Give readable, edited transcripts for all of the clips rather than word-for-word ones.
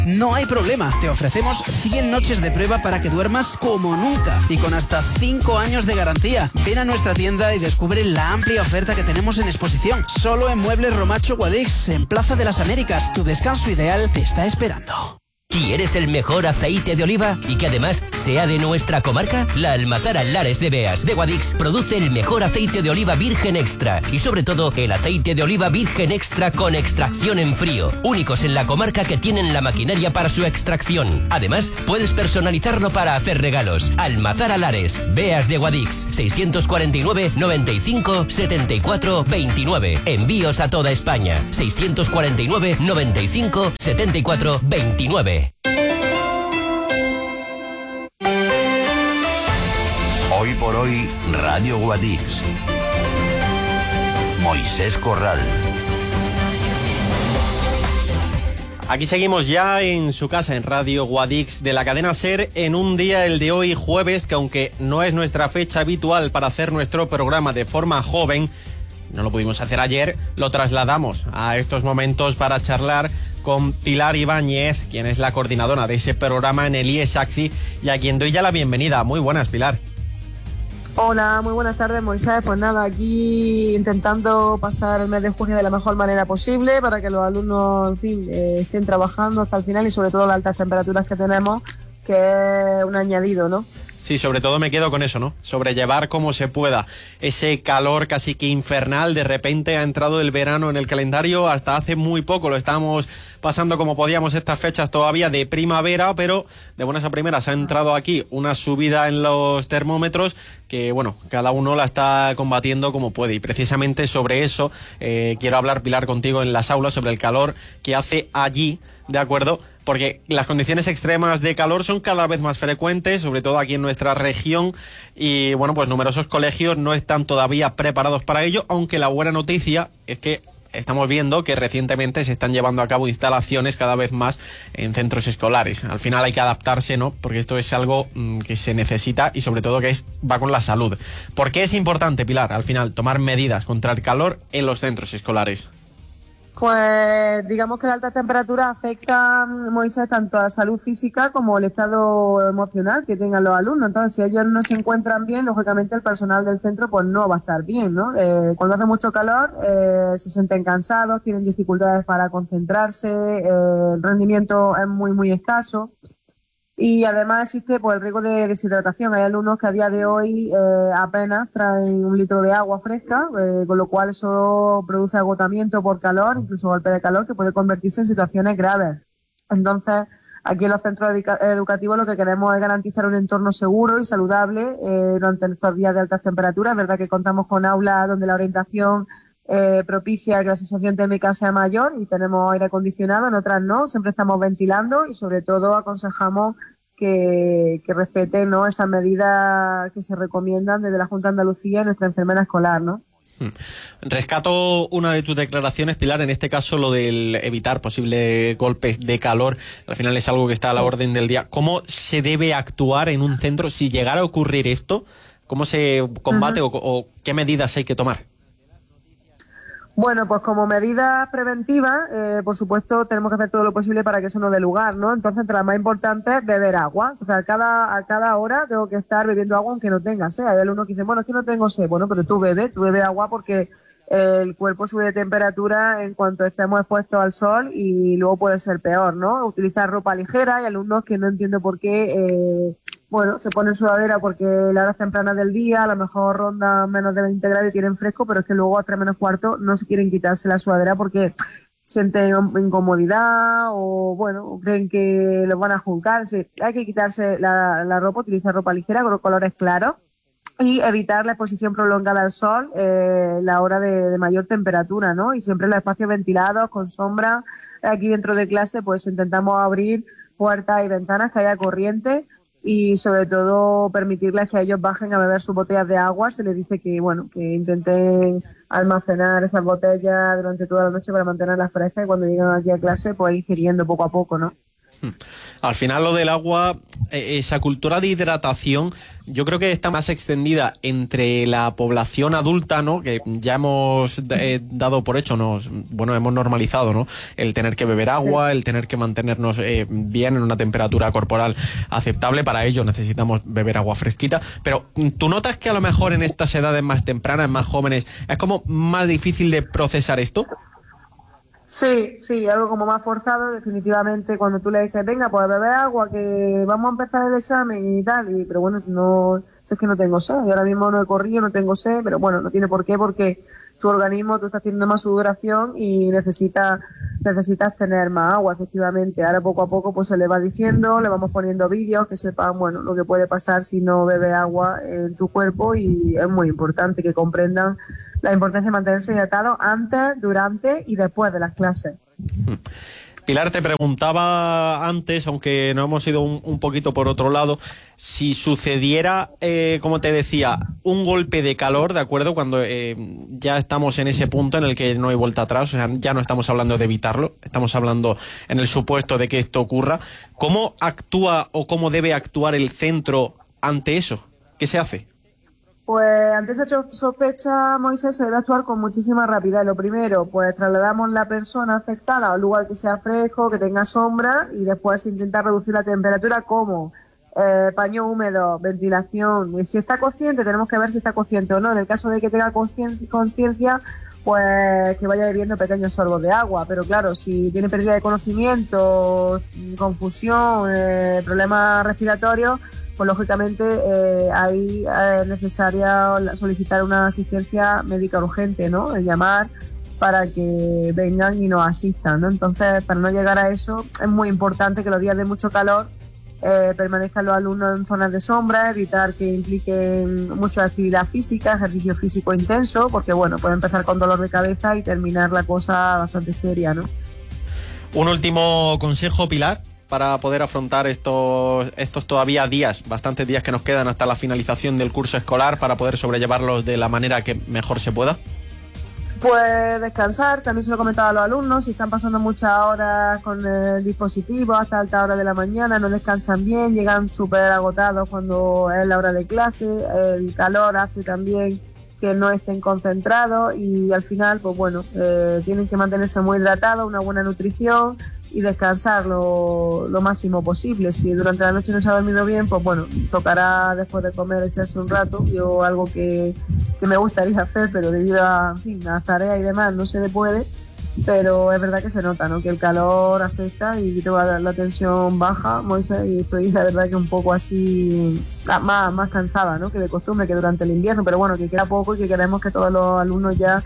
No hay problema, te ofrecemos 100 noches de prueba para que duermas como nunca y con hasta 5 años de garantía. Ven a nuestra tienda y descubre la amplia oferta que tenemos en exposición. Solo en Muebles Romacho Guadix, en Plaza de las Américas. Tu descanso ideal te está esperando. ¿Quieres el mejor aceite de oliva y que además sea de nuestra comarca? La Almazara Lares de Beas de Guadix produce el mejor aceite de oliva virgen extra y sobre todo el aceite de oliva virgen extra con extracción en frío, únicos en la comarca que tienen la maquinaria para su extracción. Además, puedes personalizarlo para hacer regalos. Almazara Lares, Beas de Guadix, 649 95 74 29. Envíos a toda España, 649 95 74 29. Hoy por hoy, Radio Guadix. Moisés Corral. Aquí seguimos ya en su casa, en Radio Guadix de la cadena SER, en un día, el de hoy, jueves, que aunque no es nuestra fecha habitual para hacer nuestro programa de forma joven, no lo pudimos hacer ayer, lo trasladamos a estos momentos para charlar con Pilar Ibáñez, quien es la coordinadora de ese programa en el IES ACCI y a quien doy ya la bienvenida. Muy buenas, Pilar. Hola, muy buenas tardes, Moisés. Pues nada, aquí intentando pasar el mes de junio de la mejor manera posible para que los alumnos, en fin, estén trabajando hasta el final y sobre todo las altas temperaturas que tenemos, que es un añadido, ¿no? Sí, sobre todo me quedo con eso, ¿no? Sobrellevar como se pueda ese calor casi que infernal. De repente ha entrado el verano en el calendario, hasta hace muy poco lo estábamos pasando como podíamos estas fechas todavía de primavera, pero de buenas a primeras ha entrado aquí una subida en los termómetros que, bueno, cada uno la está combatiendo como puede. Y precisamente sobre eso quiero hablar, Pilar, contigo en las aulas, sobre el calor que hace allí, ¿de acuerdo? Porque las condiciones extremas de calor son cada vez más frecuentes, sobre todo aquí en nuestra región, y bueno, pues numerosos colegios no están todavía preparados para ello, aunque la buena noticia es que estamos viendo que recientemente se están llevando a cabo instalaciones cada vez más en centros escolares. Al final hay que adaptarse, ¿no? Porque esto es algo que se necesita y sobre todo que va con la salud. ¿Por qué es importante, Pilar, al final tomar medidas contra el calor en los centros escolares? Pues digamos que la alta temperatura afecta, Moisés, tanto a la salud física como el estado emocional que tengan los alumnos. Entonces, si ellos no se encuentran bien, lógicamente el personal del centro pues no va a estar bien, ¿no? Cuando hace mucho calor se sienten cansados, tienen dificultades para concentrarse, el rendimiento es muy, muy escaso. Y además existe pues el riesgo de deshidratación. Hay alumnos que a día de hoy apenas traen 1 litro de agua fresca, con lo cual eso produce agotamiento por calor, incluso golpe de calor, que puede convertirse en situaciones graves. Entonces, aquí en los centros educativos lo que queremos es garantizar un entorno seguro y saludable durante estos días de altas temperaturas. Es verdad que contamos con aulas donde la orientación propicia que la sensación térmica sea mayor y tenemos aire acondicionado, en otras no, siempre estamos ventilando y sobre todo aconsejamos que respeten, ¿no?, esas medidas que se recomiendan desde la Junta de Andalucía y nuestra enfermera escolar, ¿no? Rescato una de tus declaraciones, Pilar, en este caso lo del evitar posibles golpes de calor. Al final es algo que está a la orden del día. ¿Cómo se debe actuar en un centro si llegara a ocurrir esto? ¿Cómo se combate o qué medidas hay que tomar? Bueno, pues como medida preventiva, por supuesto, tenemos que hacer todo lo posible para que eso no dé lugar, ¿no? Entonces, entre las más importantes, beber agua. O sea, a cada hora tengo que estar bebiendo agua aunque no tenga sed. Hay alumnos que dicen, bueno, es que no tengo sed. Bueno, pero tú bebe agua porque el cuerpo sube de temperatura en cuanto estemos expuestos al sol y luego puede ser peor, ¿no? Utilizar ropa ligera. Hay alumnos que no entiendo por qué se ponen sudadera porque la hora temprana del día, a lo mejor ronda menos de 20 grados y tienen fresco, pero es que luego a 3 menos cuarto no se quieren quitarse la sudadera porque sienten incomodidad o, bueno, creen que los van a juzgar. Sí, hay que quitarse la ropa, utilizar ropa ligera con colores claros y evitar la exposición prolongada al sol la hora de mayor temperatura, ¿no? Y siempre en los espacios ventilados, con sombra. Aquí dentro de clase, pues intentamos abrir puertas y ventanas, que haya corriente, y sobre todo permitirles que ellos bajen a beber sus botellas de agua. Se les dice que, bueno, que intenten almacenar esas botellas durante toda la noche para mantenerlas frescas y cuando llegan aquí a clase pues ingiriendo poco a poco, ¿no? Al final lo del agua, esa cultura de hidratación, yo creo que está más extendida entre la población adulta, ¿no? Que ya hemos dado por hecho, hemos normalizado, ¿no? El tener que beber agua, el tener que mantenernos bien en una temperatura corporal aceptable. Para ello necesitamos beber agua fresquita. Pero ¿tú notas que a lo mejor en estas edades más tempranas, más jóvenes, es como más difícil de procesar esto? Sí, algo como más forzado, definitivamente, cuando tú le dices, venga, pues beber agua, que vamos a empezar el examen y tal, pero bueno, no, si es que no tengo sed, yo ahora mismo no he corrido, no tengo sed, pero bueno, no tiene por qué, porque tu organismo, tú estás haciendo más sudoración y necesitas tener más agua, efectivamente. Ahora poco a poco pues se le va diciendo, le vamos poniendo vídeos que sepan, bueno, lo que puede pasar si no bebe agua en tu cuerpo, y es muy importante que comprendan la importancia de mantenerse hidratado antes, durante y después de las clases. Pilar, te preguntaba antes, aunque no hemos ido un poquito por otro lado, si sucediera, como te decía, un golpe de calor, ¿de acuerdo? Cuando ya estamos en ese punto en el que no hay vuelta atrás, o sea, ya no estamos hablando de evitarlo, estamos hablando en el supuesto de que esto ocurra. ¿Cómo actúa o cómo debe actuar el centro ante eso? ¿Qué se hace? Pues ante esa sospecha, Moisés, se debe actuar con muchísima rapidez. Lo primero, pues trasladamos la persona afectada a un lugar que sea fresco, que tenga sombra, y después intentar reducir la temperatura como paño húmedo, ventilación. Y si está consciente, tenemos que ver si está consciente o no. En el caso de que tenga conciencia, pues que vaya bebiendo pequeños sorbos de agua. Pero claro, si tiene pérdida de conocimiento, confusión, problemas respiratorios, pues lógicamente ahí es necesaria solicitar una asistencia médica urgente, ¿no? El llamar para que vengan y nos asistan, ¿no? Entonces, para no llegar a eso, es muy importante que los días de mucho calor permanezcan los alumnos en zonas de sombra, evitar que impliquen mucha actividad física, ejercicio físico intenso, porque bueno, puede empezar con dolor de cabeza y terminar la cosa bastante seria, ¿no? Un último consejo, Pilar, para poder afrontar estos todavía bastantes días que nos quedan hasta la finalización del curso escolar, para poder sobrellevarlos de la manera que mejor se pueda. Pues descansar, también se lo he comentado a los alumnos, si están pasando muchas horas con el dispositivo hasta alta hora de la mañana, no descansan bien, llegan súper agotados cuando es la hora de clase, el calor hace también que no estén concentrados, y al final, pues bueno, tienen que mantenerse muy hidratados, una buena nutrición y descansar lo máximo posible. Si durante la noche no se ha dormido bien, pues bueno, tocará después de comer echarse un rato. Yo algo que me gustaría hacer, pero debido a, en fin, a tareas y demás no se le puede, pero es verdad que se nota, ¿no? Que el calor afecta y toda la tensión baja, Moisés, y estoy la verdad que un poco así más cansada, ¿no? Que de costumbre, que durante el invierno, pero bueno, que queda poco y que queremos que todos los alumnos ya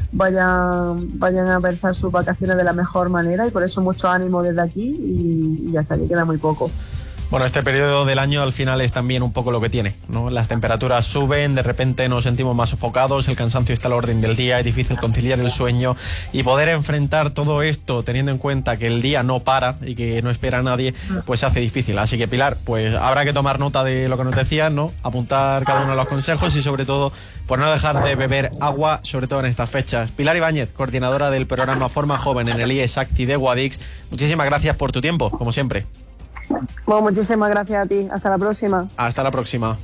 vayan a empezar sus vacaciones de la mejor manera, y por eso mucho ánimo desde aquí, y hasta que queda muy poco. Bueno, este periodo del año al final es también un poco lo que tiene, ¿no? Las temperaturas suben, de repente nos sentimos más sofocados, el cansancio está a la orden del día, es difícil conciliar el sueño, y poder enfrentar todo esto teniendo en cuenta que el día no para y que no espera a nadie, pues se hace difícil. Así que, Pilar, pues habrá que tomar nota de lo que nos decías, ¿no? Apuntar cada uno de los consejos y sobre todo, pues no dejar de beber agua, sobre todo en estas fechas. Pilar Ibáñez, coordinadora del programa Forma Joven en el IES ACCI de Guadix, muchísimas gracias por tu tiempo, como siempre. Bueno, muchísimas gracias a ti. Hasta la próxima. Hasta la próxima.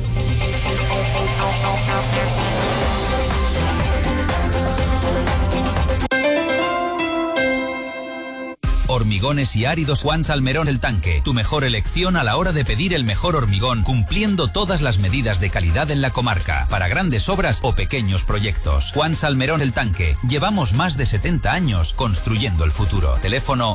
Hormigones y áridos Juan Salmerón El Tanque. Tu mejor elección a la hora de pedir el mejor hormigón, cumpliendo todas las medidas de calidad en la comarca, para grandes obras o pequeños proyectos. Juan Salmerón El Tanque. Llevamos más de 70 años construyendo el futuro. Teléfono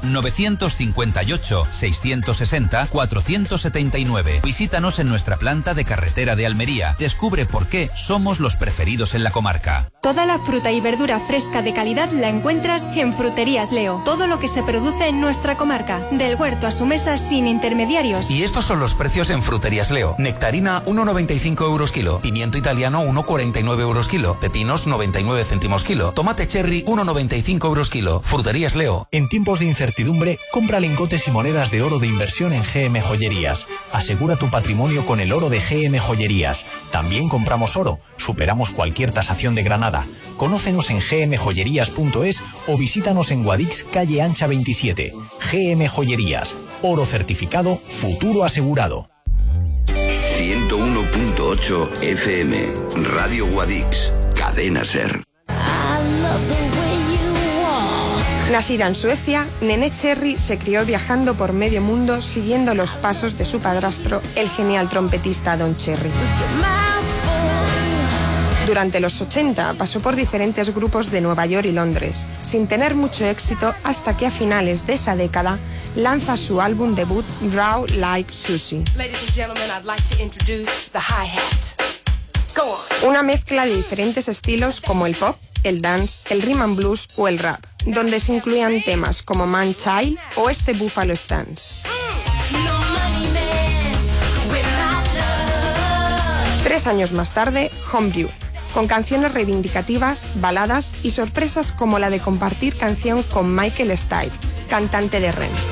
958-660-479. Visítanos en nuestra planta de carretera de Almería. Descubre por qué somos los preferidos en la comarca. Toda la fruta y verdura fresca de calidad la encuentras en Fruterías Leo. Todo lo que se produce en nuestra comarca, del huerto a su mesa sin intermediarios. Y estos son los precios en Fruterías Leo. Nectarina 1,95 euros kilo, pimiento italiano 1,49 euros kilo, pepinos 99 céntimos kilo, tomate cherry 1,95 euros kilo. Fruterías Leo. En tiempos de incertidumbre, compra lingotes y monedas de oro de inversión en GM Joyerías. Asegura tu patrimonio con el oro de GM Joyerías. También compramos oro, superamos cualquier tasación de Granada. Conócenos en gmjoyerías.es o visítanos en Guadix, calle Ancha 27. GM Joyerías, Oro certificado, futuro asegurado. 101.8 FM, Radio Guadix, Cadena Ser. Nacida en Suecia, Nene Cherry se crió viajando por medio mundo siguiendo los pasos de su padrastro, el genial trompetista Don Cherry. Durante los 80 pasó por diferentes grupos de Nueva York y Londres, sin tener mucho éxito hasta que a finales de esa década lanza su álbum debut Draw Like Susie. Una mezcla de diferentes estilos como el pop, el dance, el rhythm and blues o el rap, donde se incluían temas como Man Child o este Buffalo Stance. 3 años más tarde, Homebrew, con canciones reivindicativas, baladas y sorpresas como la de compartir canción con Michael Stipe, cantante de REM.